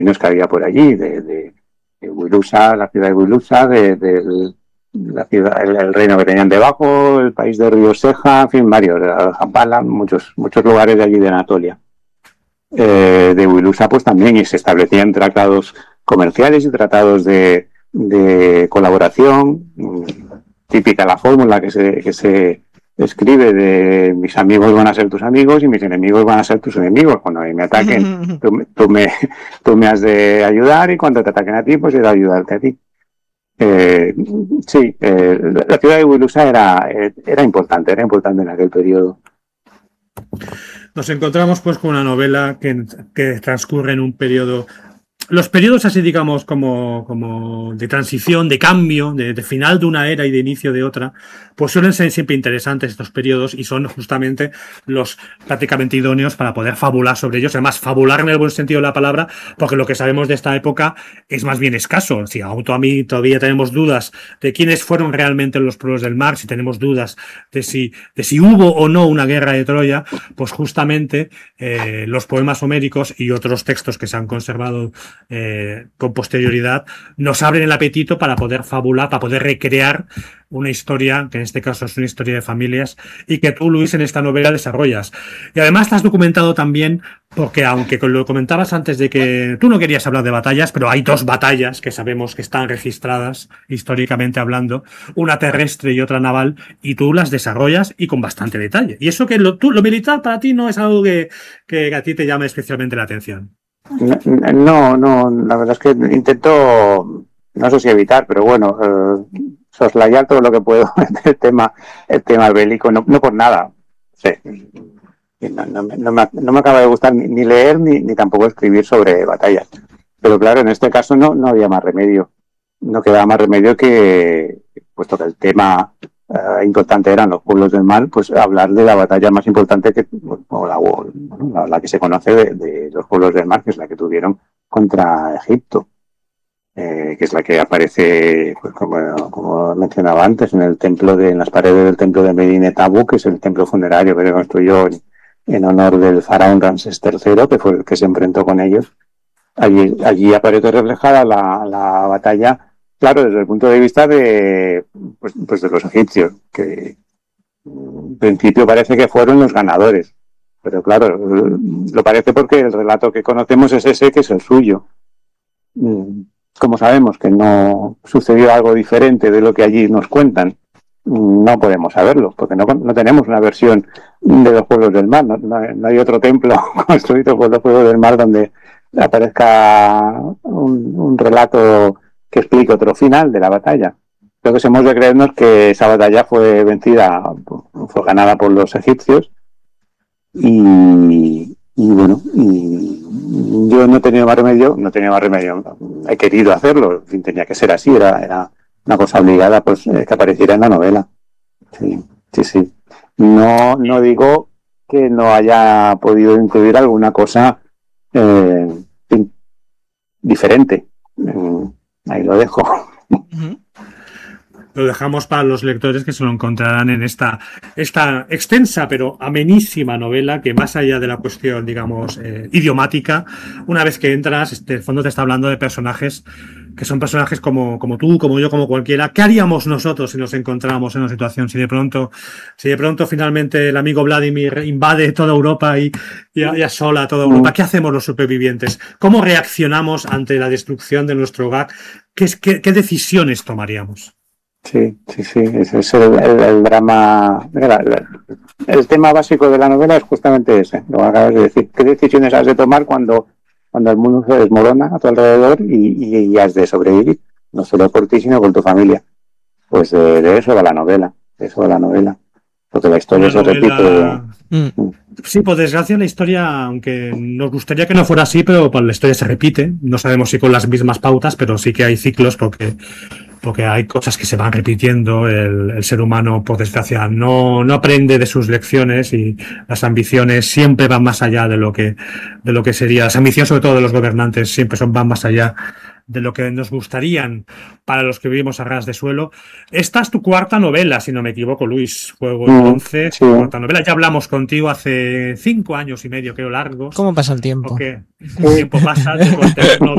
que había por allí, de Wilusa, la ciudad de Wilusa, la ciudad, el reino que tenían debajo, el país de Río Seja, en fin, varios, Zampala, muchos lugares de allí de Anatolia. De Wilusa pues también, y se establecían tratados comerciales y tratados de colaboración, típica la fórmula que se escribe de mis amigos van a ser tus amigos y mis enemigos van a ser tus enemigos. Cuando me ataquen, tú me has de ayudar, y cuando te ataquen a ti, pues he de ayudarte a ti. La ciudad de Wilusa era importante en aquel periodo. Nos encontramos pues con una novela que transcurre en un periodo. Los periodos así, digamos, como de transición, de cambio, de final de una era y de inicio de otra, pues suelen ser siempre interesantes estos periodos, y son justamente los prácticamente idóneos para poder fabular sobre ellos. Además, fabular en el buen sentido de la palabra, porque lo que sabemos de esta época es más bien escaso. Si a mí todavía tenemos dudas de quiénes fueron realmente los pueblos del mar, si tenemos dudas de si hubo o no una guerra de Troya, pues justamente los poemas homéricos y otros textos que se han conservado con posterioridad nos abren el apetito para poder fabular, para poder recrear una historia, que en este caso es una historia de familias, y que tú, Luis, en esta novela desarrollas. Y además te has documentado también, porque aunque lo comentabas antes de que tú no querías hablar de batallas, pero hay dos batallas que sabemos que están registradas históricamente hablando, una terrestre y otra naval, y tú las desarrollas y con bastante detalle. Y eso que lo militar para ti no es algo que a ti te llame especialmente la atención. No, la verdad es que intento, no sé si evitar, pero bueno, soslayar todo lo que puedo el tema bélico, no por nada. Sí. No me acaba de gustar ni leer ni tampoco escribir sobre batallas. Pero claro, en este caso no había más remedio. No quedaba más remedio que, puesto que el tema importante eran los pueblos del mar, pues hablar de la batalla más importante la que se conoce de los pueblos del mar, que es la que tuvieron contra Egipto, que es la que aparece, pues, como mencionaba antes, en las paredes del templo de Medinet Habu, que es el templo funerario que se construyó en honor del faraón Ramsés III, que fue el que se enfrentó con ellos. Allí aparece reflejada la batalla, claro, desde el punto de vista de los egipcios, que en principio parece que fueron los ganadores, pero claro, lo parece porque el relato que conocemos es ese, que es el suyo. Como sabemos que no sucedió algo diferente de lo que allí nos cuentan, no podemos saberlo, porque no tenemos una versión de los pueblos del mar, no hay otro templo construido por los pueblos del mar donde aparezca un relato que explique otro final de la batalla. Creo que hemos de creernos que esa batalla fue ganada por los egipcios, y yo no he tenido más remedio, he querido hacerlo, en fin, tenía que ser así, era una cosa obligada, pues, que apareciera en la novela. Sí. No digo que no haya podido incluir alguna cosa diferente. Ahí lo dejo. Lo dejamos para los lectores, que se lo encontrarán en esta extensa pero amenísima novela, que más allá de la cuestión, digamos, idiomática, una vez que entras, el fondo te está hablando de personajes que son personajes como tú, como yo, como cualquiera. ¿Qué haríamos nosotros si nos encontráramos en una situación? Si de pronto finalmente el amigo Vladimir invade toda Europa y asola toda Europa, ¿qué hacemos los supervivientes? ¿Cómo reaccionamos ante la destrucción de nuestro hogar? ¿Qué decisiones tomaríamos? Sí, ese es el drama. El tema básico de la novela es justamente ese, lo acabas de decir. ¿Qué decisiones has de tomar cuando el mundo se desmorona a tu alrededor y has de sobrevivir? No solo por ti, sino por tu familia. Pues de eso va la novela. Porque la historia se repite. Sí, por desgracia la historia, aunque nos gustaría que no fuera así, pero la historia se repite. No sabemos si con las mismas pautas, pero sí que hay ciclos porque hay cosas que se van repitiendo. El ser humano, por desgracia, no aprende de sus lecciones, y las ambiciones siempre van más allá de lo que sería. Las ambiciones, sobre todo de los gobernantes, siempre van más allá de lo que nos gustarían para los que vivimos a ras de suelo. Esta es tu cuarta novela, si no me equivoco, Luis. Juego y Bronce, sí. Cuarta novela. Ya hablamos contigo hace 5 años y medio, creo, largos. ¿Cómo pasa el tiempo? El tiempo pasa, te conté